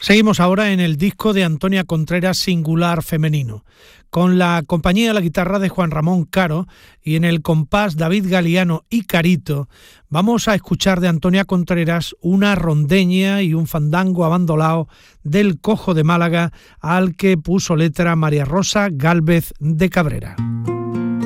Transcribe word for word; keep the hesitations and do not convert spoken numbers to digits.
Seguimos ahora en el disco de Antonia Contreras, Singular Femenino, con la compañía de la guitarra de Juan Ramón Caro y en el compás David Galiano y Carito. Vamos a escuchar de Antonia Contreras una rondeña y un fandango abandolao del Cojo de Málaga al que puso letra María Rosa Gálvez de Cabrera.